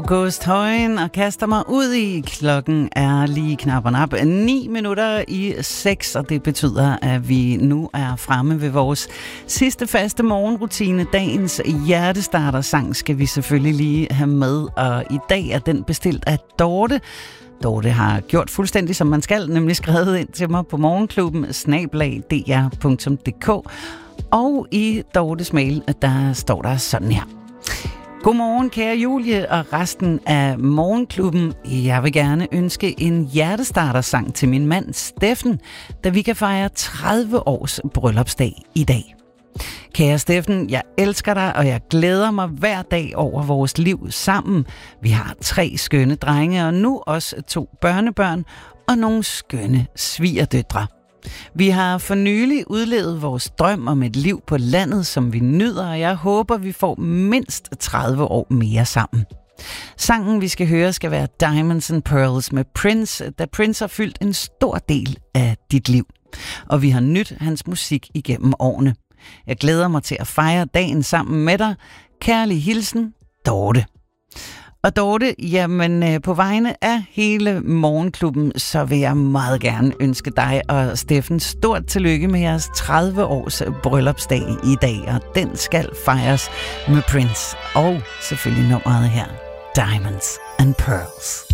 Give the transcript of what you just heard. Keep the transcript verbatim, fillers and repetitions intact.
August Højen og kaster mig ud i. Klokken er lige knap og nap ni minutter i seks, og det betyder, at vi nu er fremme ved vores sidste faste morgenrutine. Dagens hjertestarter-sang skal vi selvfølgelig lige have med, og i dag er den bestilt af Dorte. Dorte har gjort fuldstændig, som man skal, nemlig skrevet ind til mig på morgenklubben snabel-a d r punktum d k, og i Dortes mail, der står der sådan her. Godmorgen, kære Julie og resten af morgenklubben. Jeg vil gerne ønske en hjertestarter-sang til min mand Steffen, da vi kan fejre tredive års bryllupsdag i dag. Kære Steffen, jeg elsker dig, og jeg glæder mig hver dag over vores liv sammen. Vi har tre skønne drenge, og nu også to børnebørn og nogle skønne svigerdøtre. Vi har for nylig udlevet vores drøm om et liv på landet, som vi nyder, og jeg håber, vi får mindst tredive år mere sammen. Sangen, vi skal høre, skal være Diamonds and Pearls med Prince, da Prince har fyldt en stor del af dit liv. Og vi har nydt hans musik igennem årene. Jeg glæder mig til at fejre dagen sammen med dig. Kærlig hilsen, Dorte. Og Dorte, jamen på vegne af hele morgenklubben, så vil jeg meget gerne ønske dig og Steffen stort tillykke med jeres tredive års bryllupsdag i dag, og den skal fejres med Prince og selvfølgelig nummeret her, Diamonds and Pearls.